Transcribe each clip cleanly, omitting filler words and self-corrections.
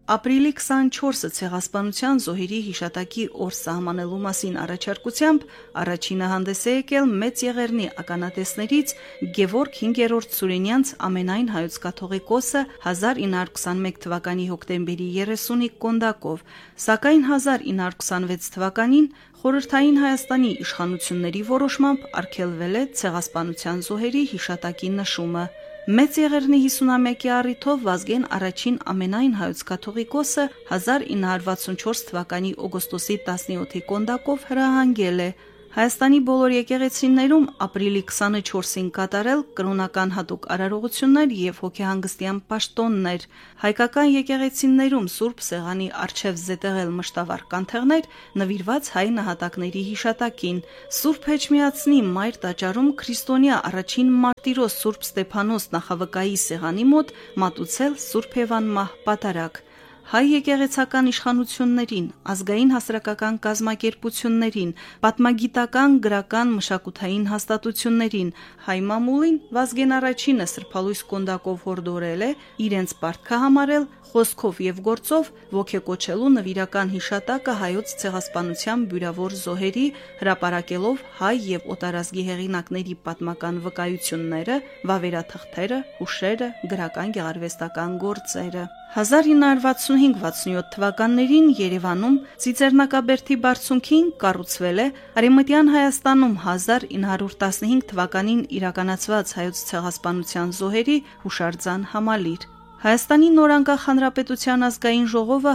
Ապրիլի 24-ը ցեղասպանության զոհերի հիշատակի օր սահմանելու մասին առաջարկությամբ առաջինը հանդես է եկել Մեծ Եղեռնի ականատեսներից Գևորգ 5-րդ Սուրենյանց ամենայն հայոց կաթողիկոսը 1921 թվականի հոկտեմբերի 30-ի կոնդակով, սակայն 1926 թվականին Խորհրդային Հայաստանի իշխանությունների որոշմամբ արգելվել է ցեղասպանության զոհերի հիշատակի նշումը։ Մեծ Եղեռնի 51-ի առիթով Վազգեն առաջին ամենայն հայոց կաթողիկոսը 1964 թվականի օգոստոսի 17-ի կոնդակով հրահանգել է։ Հայաստանի բոլոր եկեղեցիներում ապրիլի 24-ին կատարել կրոնական հատուկ արարողություններ եւ հոգեհանգստյան պաշտոններ, հայկական եկեղեցիներում Սուրբ Սեղանի առջև զետեղել մշտավառ կանթեղներ նվիրված հայ նահատակների հիշատակին, Սուրբ Էջմիածնի Մայր տաճարում քրիստոնյա առաջին մարտիրոս Սուրբ Ստեփանոս նախավկայի սեղանի մոտ մատուցել Սուրբ Եվանմահ պատարագ։ Հայ եկեղեցական իշխանություններին, ազգային հասարակական կազմակերպություններին, պատմագիտական, գրական, մշակութային հաստատություններին, հայ մամուլին Վազգեն առաջինը սրբալույս կոնդակով հորդորել է իրենց պարտքը համարել խոսքով եւ գործով ոգեկոչելու նվիրական հիշատակը հայոց ցեղասպանության բյուրավոր զոհերի, հրապարակելով հայ եւ օտարազգի հեղինակների պատմական վկայությունները, վավերաթղթերը, հուշերը, գրական գեղարվեստական գործերը։ 1965-67 թվականներին Երևանում Ծիծեռնակաբերդի բարձունքին կառուցվել է Արևմտյան Հայաստանում 1915 թվականին իրականացված հայոց ցեղասպանության զոհերի հուշարձան համալիր։ Հայաստանի նորանկախ հանրապետության ազգային ժողովը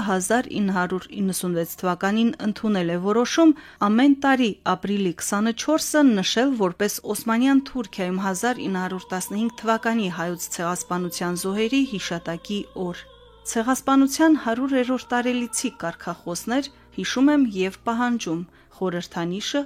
1996 թվականին ընդունել է որոշում ամեն տարի ապրիլի 24-ը նշել որպես Օսմանյան Թուրքիայում 1915 թվականի հայոց ցեղասպանության զոհերի հիշատակի օր։ Ցեղասպանության 100-րդ տարելիցի կարգախոսներ հիշում եմ եւ պահանջում խորհրդանիշը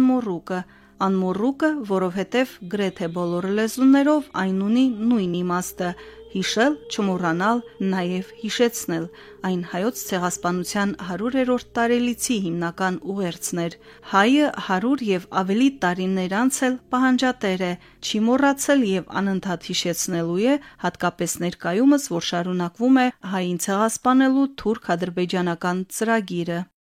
անմոռուկը, որովհետև գրեթե բոլոր լեզուներով այն ունի նույն իմաստը՝ հիշել, չմոռանալ, նաև հիշեցնել։ Այն հայոց ցեղասպանության 100-րդ տարելիցի հիմնական ուղերձն էր։ Հայը 100 եւ ավելի տարիներ անց էլ պահանջատեր է, չի մոռացել եւ անընդհատ հիշեցնելու է, հատկապես ներկայումս, որ շարունակվում է հային ցեղասպանելու թուրք-ադրբեջանական ծրագիրը։